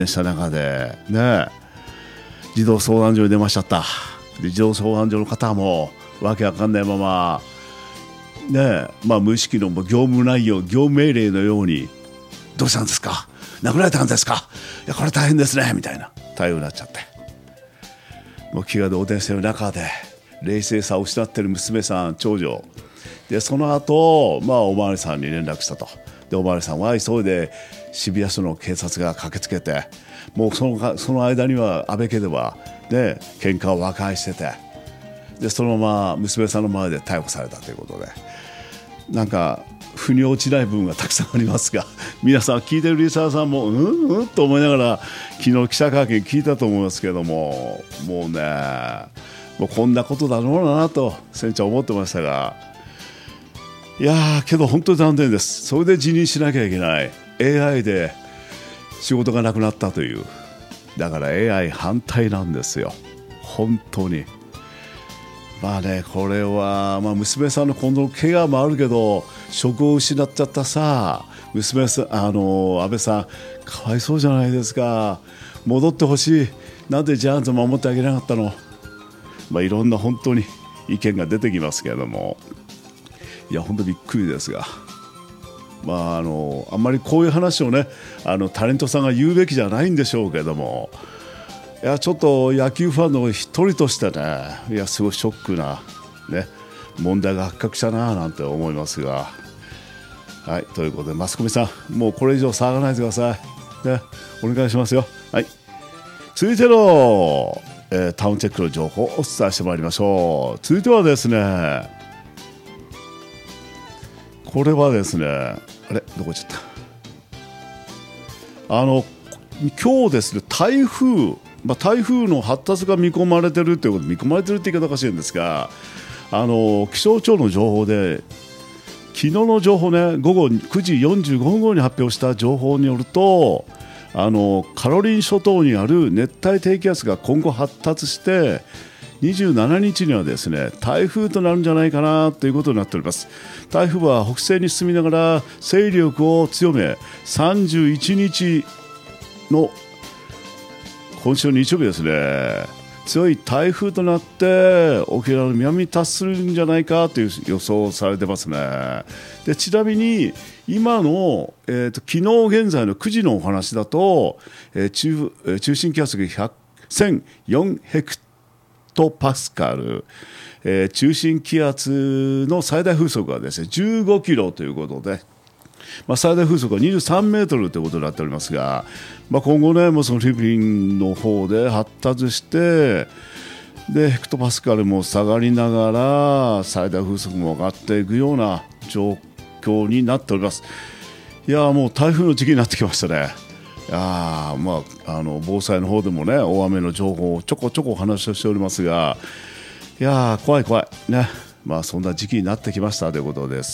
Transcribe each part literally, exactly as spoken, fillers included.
した中でね、児童相談所に出ましちゃった。で児童相談所の方もわけわかんないままね、まあ、無意識の業務内容、業務命令のようにどうしたんですか、殴られたんですか、いやこれ大変ですねみたいな対応になっちゃって、もう気が動転している中で冷静さを失っている娘さん、長女で、その後、まあおまわりさんに連絡したと。でおまわりさんは急いで渋谷署の警察が駆けつけて、もうその、その間には安倍家では、ね、喧嘩を和解してて、でそのまま娘さんの前で逮捕されたということで、なんか腑に落ちない部分がたくさんありますが、皆さん聞いてるリスナーさんもうんうんと思いながら昨日記者会見聞いたと思いますけども、もうね、もうこんなことだろうなと船長は思ってましたが、いやーけど本当に残念です。それで辞任しなきゃいけない エーアイ で仕事がなくなったという。だから エーアイ 反対なんですよ、本当に。まあね、これは、まあ、娘さんの今度の怪我もあるけど職を失っちゃったさ娘さん、あの安倍さんかわいそうじゃないですか。戻ってほしい、なんでジャイアンツ守ってあげなかったの、まあ、いろんな本当に意見が出てきますけれども、いや本当びっくりですが、まあ、あのあんまりこういう話をね、あのタレントさんが言うべきじゃないんでしょうけれども、いやちょっと野球ファンの一人としてね、いやすごいショックな、ね、問題が発覚したななんて思いますが、はい、ということでマスコミさんもうこれ以上騒がないでください、ね、お願いしますよ。はい、続いての、えー、タウンチェックの情報をお伝えしてまいりましょう。続いてはですね、これはですね、あれどこ行っちゃった、あの今日ですね、台風まあ、台風の発達が見込まれているということで、見込まれているという言い方おかしいんですが、あの気象庁の情報で昨日の情報ね、午後くじよんじゅうごふん頃に発表した情報によると、あのカロリン諸島にある熱帯低気圧が今後発達してにじゅうしちにちにはですね台風となるんじゃないかなということになっております。台風は北西に進みながら勢力を強め、さんじゅういちにちの今週の日曜日ですね、強い台風となって沖縄の南に達するんじゃないかという予想されてますね。でちなみに今の、えーと、昨日現在のくじのお話だと、えー 中, えー中心気圧がせんよんヘクトパスカル、えー、中心気圧の最大風速がですねじゅうごキロということで、まあ、最大風速はにじゅうさんメートルということになっておりますが、まあ、今後ね、もうそのフィリピンの方で発達してでヘクトパスカルも下がりながら最大風速も上がっていくような状況になっております。いやもう台風の時期になってきましたね。いやまあ、あの防災の方でもね大雨の情報をちょこちょこお話をしておりますが、いや怖い怖いね、まあ、そんな時期になってきましたということです。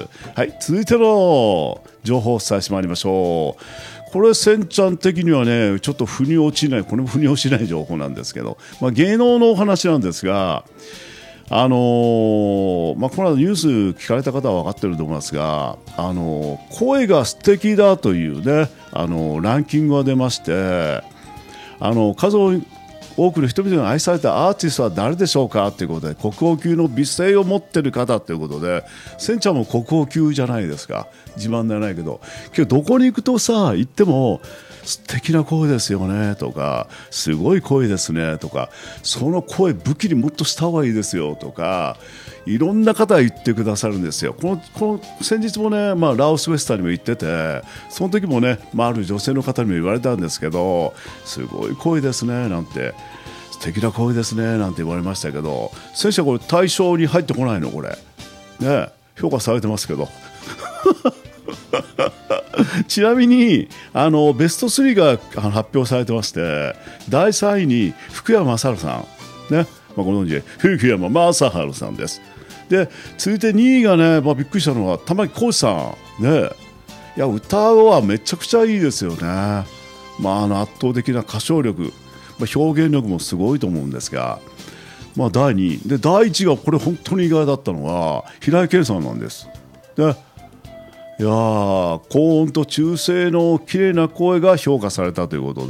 はい、続いての情報をお伝えしてまいりましょう。これせんちゃん的にはねちょっと腑に落ちない、これも腑に落ちない情報なんですけど、まあ、芸能のお話なんですが、あのーまあ、この間ニュース聞かれた方は分かっていると思いますが、あのー、声が素敵だというね、あのー、ランキングが出まして、あのー、数多くの人々が愛されたアーティストは誰でしょうかということで、国宝級の美声を持っている方ということで、せんちゃんも国宝級じゃないですか、自慢ではないけど、けどどこに行くとさ行っても素敵な声ですよねとか、すごい声ですねとか、その声武器にもっとした方がいいですよとか、いろんな方が言ってくださるんですよ。この、この先日もね、まあ、ラオスウェスタにも行ってて、その時もね、まあ、ある女性の方にも言われたんですけど、すごい声ですねなんて、素敵な声ですねなんて言われましたけど、先生これ対象に入ってこないのこれ、ね、評価されてますけどちなみにあのベストスリーが発表されてまして、だいさんいに福山雅治さん、ね、まあ、ご存知福山雅治さんです。で続いてにいがね、まあ、びっくりしたのは玉置浩二さん、ね、いや歌はめちゃくちゃいいですよね。まあ、あの圧倒的な歌唱力、まあ、表現力もすごいと思うんですが、まあ、だいにいでだいいちいがこれ本当に意外だったのは平井堅さんなんです。でいいやー高音と中声の綺麗な声が評価されたということ